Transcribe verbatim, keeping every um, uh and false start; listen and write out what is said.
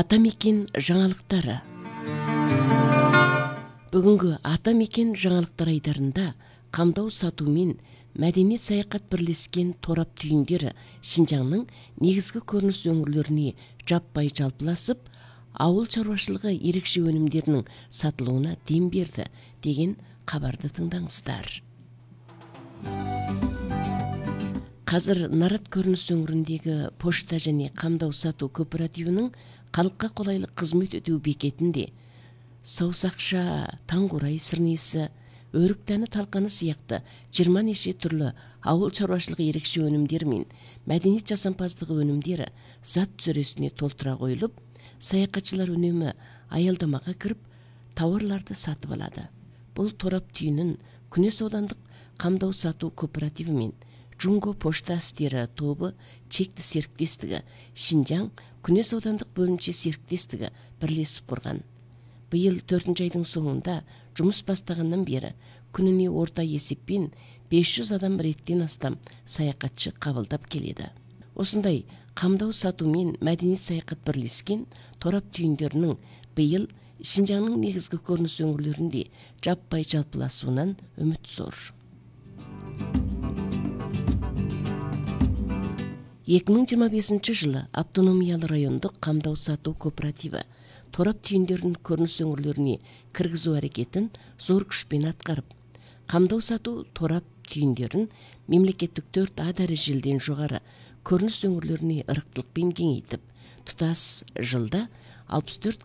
Ата мекен жаңалықтары. Бүгінгі ата мекен жаңалықтар айдарында қамдау сату мен мәдениет саяхат бірлескен торап түйіндері Шинжаңның негізгі көрініс өңірлеріне жаппай жалпыласып, ауыл шаруашылығы ерекше өнімдерінің сатылуына дем берді деген хабарды тыңдаңыздар. Қазір Нарат көрініс өңіріндегі пошта және қамдау сату кооперативінің халыққа қолайлы қызмет өтеу бекетінде саусақша, таңқурай сырнесі, өрік дәні талқаны сияқты жиырма неше түрлі ауыл шаруашылығы ерекше өнімдер мен мәдениет жасампаздығы өнімдері зат сөресіне толтыра қойылып, саяхатшылар үнемі аялдамаға кіріп, тауарларды сатып алады. Бұл торап түйінін Күнес аудандық қамдау сату кооперативі мен Джунго пошта істері тобы чекті серіктестігі Шинжаң Күнес аудандық бөлімше серіктестігі бірлесіп құрған. Биыл төртінші айдың соңында жұмыс бастағаннан бері күніне орта есеппен бес жүз адам реттен астам саяхатшы қабылдап келеді. Осындай қамдау сату мен мәдениет саяхат бірлескен торап түйіндерінің биыл Шинжаңның негізгі көрініс өңірлерінде жаппай жалпыласуынан үміт зор. екі мың жиырма бесінші жылы автономиялы райондық қамдау сату кооперативі торап түйіндерін көрініс өңірлеріне кіргізу әрекетін зор күшпен атқарып, қамдау сату торап түйіндерін мемлекеттік төрт А дәрежелден жоғары көрініс өңірлеріне ырықтылықпен кеңейтіп, тұтас жылда алпыс төрт